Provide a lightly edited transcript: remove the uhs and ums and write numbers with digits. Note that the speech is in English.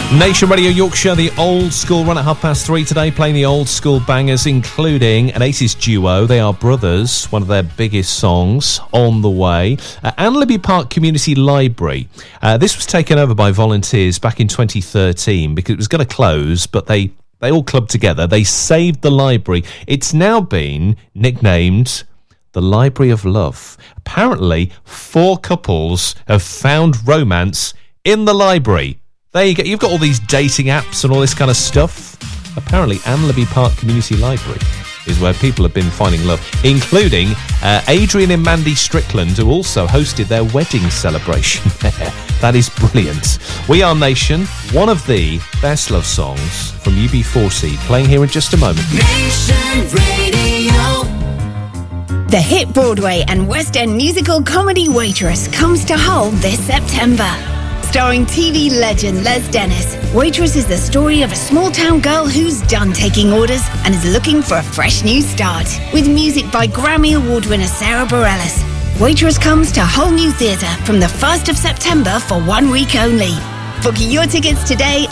Nation Radio Yorkshire, the old school run at 3:30 today, playing the old school bangers, including an 80s duo. They are brothers, one of their biggest songs, On the Way. Anne Libby Park Community Library. This was taken over by volunteers back in 2013 because it was going to close, but they all clubbed together. They saved the library. It's now been nicknamed the Library of Love. Apparently, 4 couples have found romance in the library. There you go. You've got all these dating apps and all this kind of stuff. Apparently, Anne Libby Park Community Library is where people have been finding love, including Adrian and Mandy Strickland, who also hosted their wedding celebration there. That is brilliant. We Are Nation, one of the best love songs from UB40, playing here in just a moment. Nation Radio. The hit Broadway and West End musical comedy Waitress comes to Hull this September. Starring TV legend Les Dennis, Waitress is the story of a small-town girl who's done taking orders and is looking for a fresh new start. With music by Grammy Award winner Sarah Bareilles, Waitress comes to Hull New Theatre from the 1st of September for 1 week only. Book your tickets today